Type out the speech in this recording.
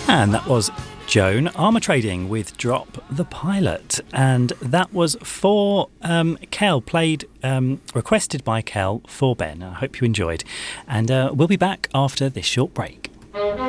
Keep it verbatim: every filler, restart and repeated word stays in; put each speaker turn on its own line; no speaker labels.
And that was Joan Armatrading with Drop the Pilot. And that was for um, Kel, played, um, requested by Kel for Ben. I hope you enjoyed. And uh, we'll be back after this short break.